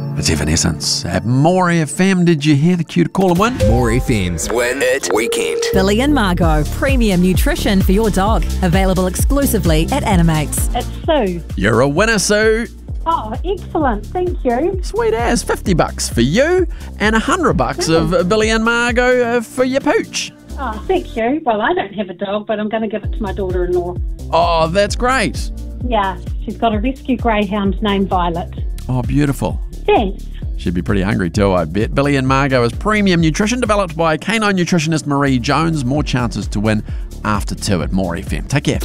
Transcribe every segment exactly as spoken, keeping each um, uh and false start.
It's Evanescence at More F M. Did you hear the cue to call and win? More F M's Win It Weekend. Billy and Margot, premium nutrition for your dog. Available exclusively at Animates. It's Sue. You're a winner, Sue. Oh, excellent. Thank you. Sweet as. fifty bucks for you and one hundred bucks of uh, Billy and Margot uh, for your pooch. Oh, thank you. Well, I don't have a dog, but I'm going to give it to my daughter-in-law. Oh, that's great. Yeah, she's got a rescue greyhound named Violet. Oh, beautiful. Thanks. She'd be pretty hungry too, I bet. Billy and Margot is premium nutrition developed by canine nutritionist Marie Jones. More chances to win after two at More F M. Take care.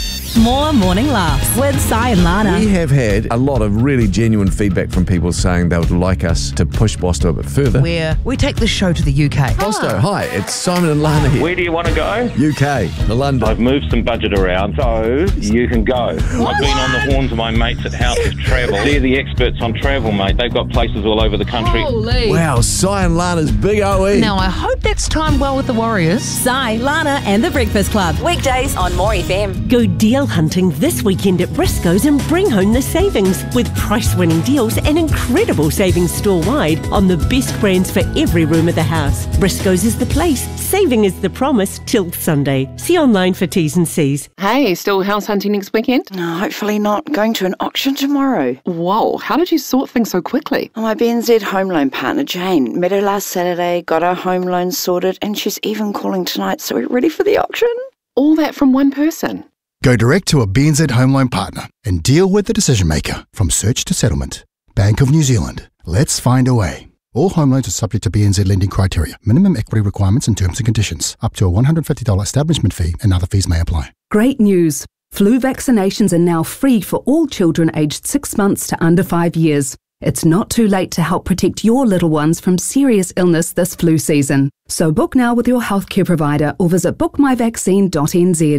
More morning laughs with Si and Lana. We have had a lot of really genuine feedback from people saying they would like us to push Bosto a bit further. Where we take the show to the U K. Bosto, hi, it's Simon and Lana here. Where do you want to go? U K, to London. I've moved some budget around, so you can go. I've been on the horns of my mates at House of Travel. They're the experts on travel, mate. They've got places all over the country. Holy. Wow, Si and Lana's big O E. Now, I hope that's timed well with the Warriors. Si, Lana and the Breakfast Club. Weekdays on More F M. Go deal hunting this weekend at Briscoe's and bring home the savings with price-winning deals and incredible savings store-wide on the best brands for every room of the house. Briscoe's is the place. Saving is the promise till Sunday. See online for T's and C's. Hey, still house hunting next weekend? No, hopefully not. Going to an auction tomorrow. Whoa, how did you sort things so quickly? My B N Z home loan partner, Jane, met her last Saturday, got our home loan sorted, and she's even calling tonight, so we're ready for the auction. All that from one person? Go direct to a B N Z home loan partner and deal with the decision maker from search to settlement. Bank of New Zealand. Let's find a way. All home loans are subject to B N Z lending criteria. Minimum equity requirements and terms and conditions. Up to a one hundred fifty dollars establishment fee and other fees may apply. Great news. Flu vaccinations are now free for all children aged six months to under five years. It's not too late to help protect your little ones from serious illness this flu season. So book now with your healthcare provider or visit book my vaccine dot n z.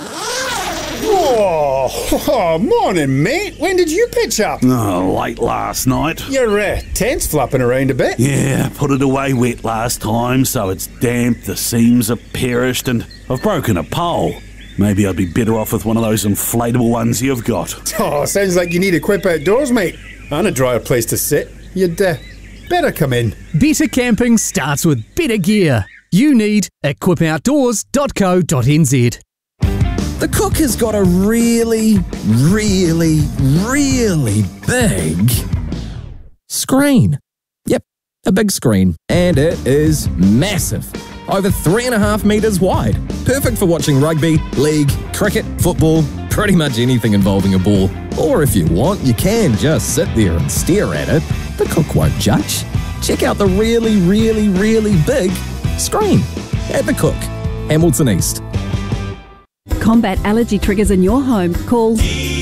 Oh, oh, morning, mate. When did you pitch up? Oh, late last night. Your uh, tent's flopping around a bit. Yeah, put it away wet last time, so it's damp, the seams are perished, and I've broken a pole. Maybe I'd be better off with one of those inflatable ones you've got. Oh, sounds like you need Equip Outdoors, mate. And a drier place to sit. You'd uh, better come in. Better camping starts with better gear. You need equip outdoors dot co dot n z. The Cook has got a really, really, really big screen. Yep, a big screen. And it is massive. Over three and a half metres wide. Perfect for watching rugby, league, cricket, football, pretty much anything involving a ball. Or if you want, you can just sit there and stare at it. The Cook won't judge. Check out the really, really, really big screen at The Cook, Hamilton East. Combat allergy triggers in your home. Call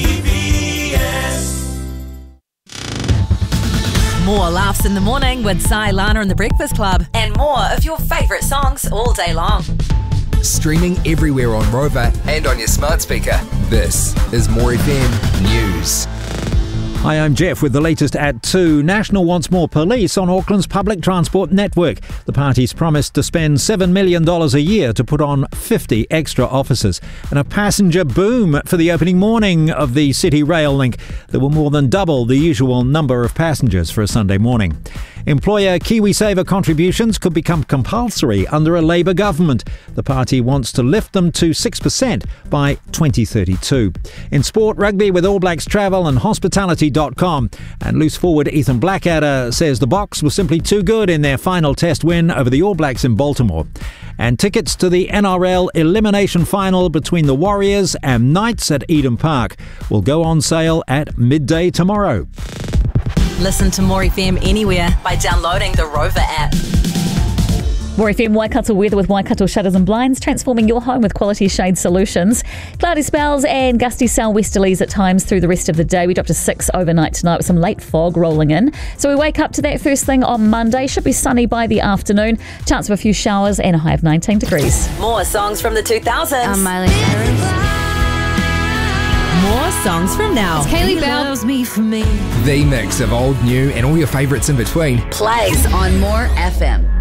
More laughs in the morning with Si, Lana and the Breakfast Club. And more of your favourite songs all day long. Streaming everywhere on Rover and on your smart speaker. This is More F M News. Hi, I'm Jeff with the latest at two. National wants more police on Auckland's public transport network. The party's promised to spend seven million dollars a year to put on fifty extra officers. And a passenger boom for the opening morning of the City Rail link. There were more than double the usual number of passengers for a Sunday morning. Employer KiwiSaver contributions could become compulsory under a Labour government. The party wants to lift them to six percent by twenty thirty-two. In sport, rugby with All Blacks Travel and Hospitality dot com. And loose forward Ethan Blackadder says the Boks were simply too good in their final test win over the All Blacks in Baltimore. And tickets to the N R L elimination final between the Warriors and Knights at Eden Park will go on sale at midday tomorrow. Listen to More F M anywhere by downloading the Rover app. More F M Waikato weather with Waikato Shutters and Blinds, transforming your home with quality shade solutions. Cloudy spells and gusty southwesterlies at times through the rest of the day. We drop to six overnight tonight with some late fog rolling in. So we wake up to that first thing on Monday. Should be sunny by the afternoon. Chance of a few showers and a high of nineteen degrees. More songs from the two thousands. I'm Miley Cyrus. More songs from now. It's Kaylee Bell. Loves me for me. The mix of old, new and all your favourites in between Plays on More F M.